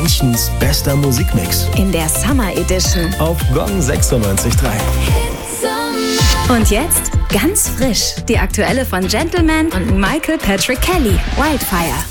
Münchens bester Musikmix. In der Summer Edition. Auf Gong 96.3. Und jetzt ganz frisch die aktuelle von Gentleman und Michael Patrick Kelly, Wildfire.